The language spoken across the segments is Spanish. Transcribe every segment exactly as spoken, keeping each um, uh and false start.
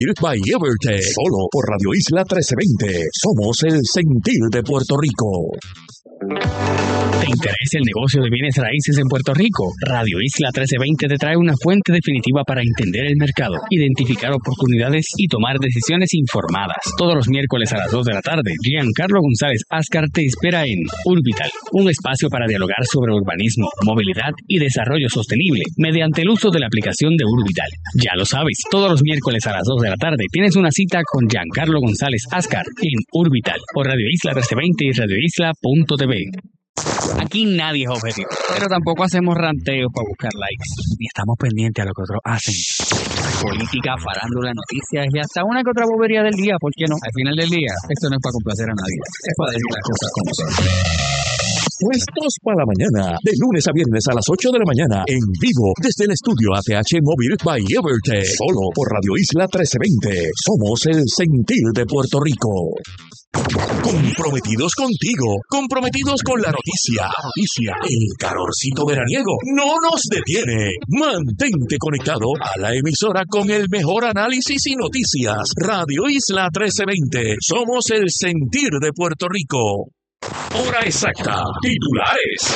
by Evertech, solo por Radio Isla trece veinte. Somos el sentir de Puerto Rico. ¿Te interesa el negocio de bienes raíces en Puerto Rico? Radio Isla trece veinte te trae una fuente definitiva para entender el mercado, identificar oportunidades y tomar decisiones informadas. Todos los miércoles a las dos de la tarde, Giancarlo González Ascar te espera en Urbital, un espacio para dialogar sobre urbanismo, movilidad y desarrollo sostenible mediante el uso de la aplicación de Urbital. Ya lo sabes, todos los miércoles a las dos de la tarde tienes una cita con Giancarlo González Ascar en Urbital por Radio Isla trece veinte y radio isla punto t v. Aquí nadie es objetivo, pero tampoco hacemos ranteos para buscar likes, ni estamos pendientes a lo que otros hacen. Política, farándula, noticias y hasta una que otra bobería del día, ¿por qué no? Al final del día, esto no es para complacer a nadie, es para decir las cosas como son. Puestos para la mañana, de lunes a viernes a las ocho de la mañana, en vivo, desde el estudio A T H Móvil by Evertech, solo por Radio Isla trece veinte. Somos el sentir de Puerto Rico. Comprometidos contigo, comprometidos con la noticia, la noticia, el calorcito veraniego no nos detiene. Mantente conectado a la emisora con el mejor análisis y noticias. Radio Isla trece veinte, somos el sentir de Puerto Rico. Hora exacta, titulares.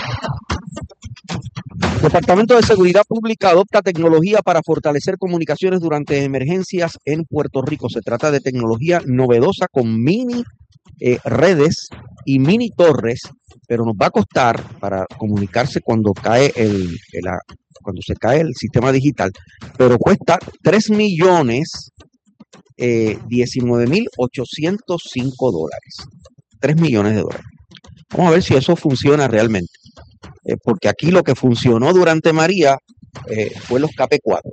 Departamento de Seguridad Pública adopta tecnología para fortalecer comunicaciones durante emergencias en Puerto Rico. Se trata de tecnología novedosa con mini eh, redes y mini torres, pero nos va a costar para comunicarse cuando cae el, el cuando se cae el sistema digital, pero cuesta tres millones diecinueve mil ochocientos cinco dólares. tres millones de dólares. Vamos a ver si eso funciona realmente. Eh, porque aquí lo que funcionó durante María eh, fue los K P cuatro.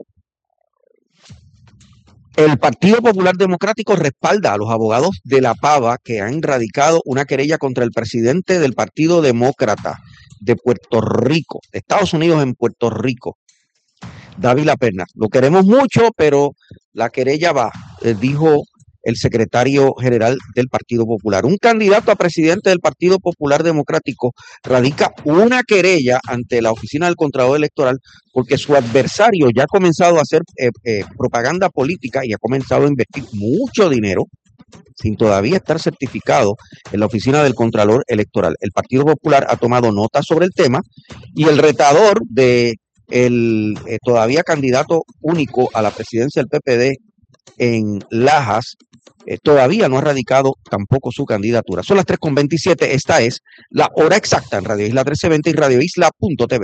El Partido Popular Democrático respalda a los abogados de la Pava que han radicado una querella contra el presidente del Partido Demócrata de Puerto Rico, de Estados Unidos en Puerto Rico, Dávila Perna. Lo queremos mucho, pero la querella va, eh, dijo el secretario general del Partido Popular. Un candidato a presidente del Partido Popular Democrático radica una querella ante la Oficina del Contralor Electoral porque su adversario ya ha comenzado a hacer eh, eh, propaganda política y ha comenzado a invertir mucho dinero sin todavía estar certificado en la Oficina del Contralor Electoral. El Partido Popular ha tomado nota sobre el tema y el retador de el eh, todavía candidato único a la presidencia del P P D en Lajas, eh, todavía no ha radicado tampoco su candidatura. Son las tres con veintisiete, esta es la hora exacta en Radio Isla trece veinte y radio isla punto t v.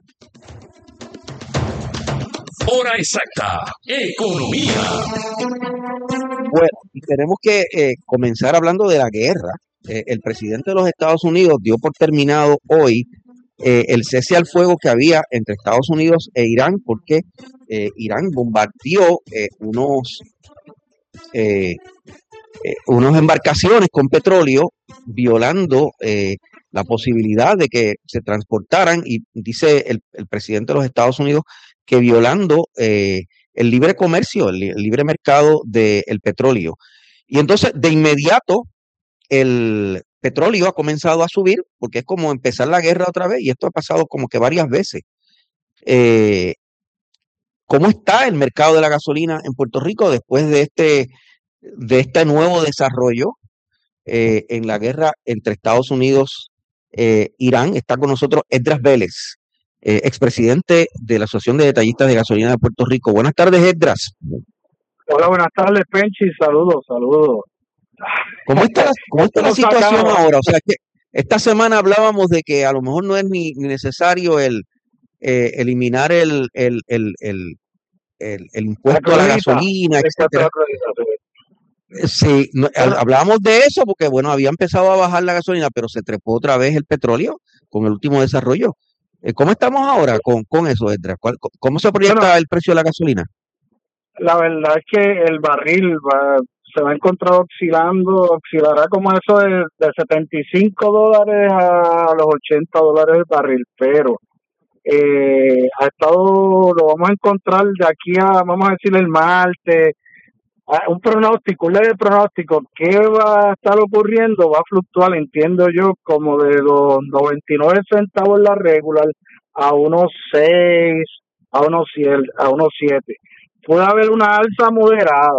Hora exacta, economía. Bueno, y tenemos que eh, comenzar hablando de la guerra. Eh, el presidente de los Estados Unidos dio por terminado hoy eh, el cese al fuego que había entre Estados Unidos e Irán, porque eh, Irán bombardeó eh, unos Eh, eh, unas embarcaciones con petróleo, violando eh, la posibilidad de que se transportaran, y dice el, el presidente de los Estados Unidos que violando eh, el libre comercio, el, el libre mercado del petróleo. Y entonces de inmediato el petróleo ha comenzado a subir, porque es como empezar la guerra otra vez, y esto ha pasado como que varias veces. Eh, ¿Cómo está el mercado de la gasolina en Puerto Rico después de este, de este nuevo desarrollo eh, en la guerra entre Estados Unidos e eh, Irán? Está con nosotros Esdras Vélez, eh, expresidente de la Asociación de Detallistas de Gasolina de Puerto Rico. Buenas tardes, Esdras. Hola, buenas tardes, Penchi. Saludos, saludos. ¿Cómo está la, cómo está la situación ahora? O sea, que esta semana hablábamos de que a lo mejor no es ni, ni necesario el eh, eliminar el, el, el, el El, el impuesto a la gasolina, etcétera. Sí, no, hablábamos de eso porque, bueno, había empezado a bajar la gasolina, pero se trepó otra vez el petróleo con el último desarrollo. ¿Cómo estamos ahora con, con eso, Edra? ¿Cómo se proyecta bueno, el precio de la gasolina? La verdad es que el barril va, se va a encontrar oscilando, oscilará como eso de, de setenta y cinco dólares a los ochenta dólares el barril, pero Eh, ha estado, lo vamos a encontrar de aquí a, vamos a decir, el martes, un pronóstico, un leve pronóstico, ¿qué va a estar ocurriendo? Va a fluctuar, entiendo yo, como de los noventa y nueve centavos la regular a unos seis, a unos siete, a unos siete. Puede haber una alza moderada,